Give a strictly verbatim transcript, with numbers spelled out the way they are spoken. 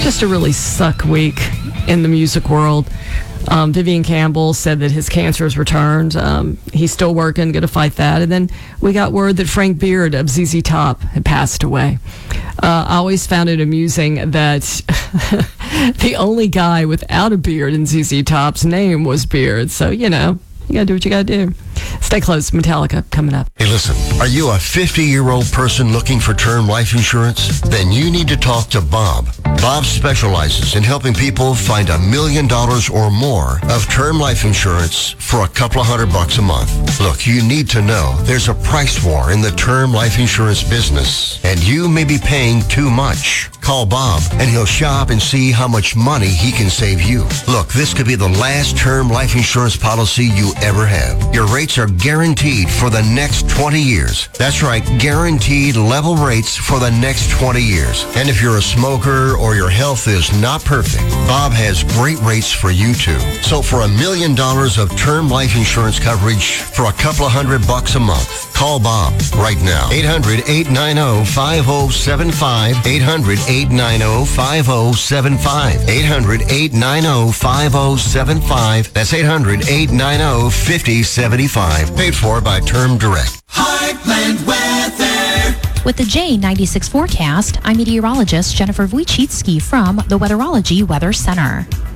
Just a really suck week in the music world. Um, Vivian Campbell said that his cancer has returned. Um, he's still working, going to fight that. And then we got word that Frank Beard of Z Z Top had passed away. Uh, I always found it amusing that the only guy without a beard in Z Z Top's name was Beard. So, you know, you got to do what you got to do. Stay close. Metallica coming up. Hey, listen, are you a fifty-year-old person looking for term life insurance? Then you need to talk to Bob. Bob specializes in helping people find a million dollars or more of term life insurance for a couple of hundred bucks a month. Look, you need to know there's a price war in the term life insurance business, and you may be paying too much. Call Bob, and he'll shop and see how much money he can save you. Look, this could be the last term life insurance policy you ever have. Your rates are guaranteed for the next twenty years. That's right, guaranteed level rates for the next twenty years. And if you're a smoker or your health is not perfect, Bob has great rates for you too. So for a million dollars of term life insurance coverage for a couple of hundred bucks a month, call Bob right now. eight hundred, eight nine zero, five zero seven five. eight hundred, eight nine zero, five zero seven five. eight hundred, eight nine zero, five zero seven five. That's eight hundred, eight nine zero, five zero seven five. Paid for by Term Direct. Heartland Weather. With the J ninety-six forecast, I'm meteorologist Jennifer Wojcicki from the Weatherology Weather Center.